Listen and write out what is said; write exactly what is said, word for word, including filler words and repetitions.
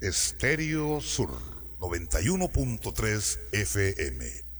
Estéreo Sur noventa y uno punto tres F M.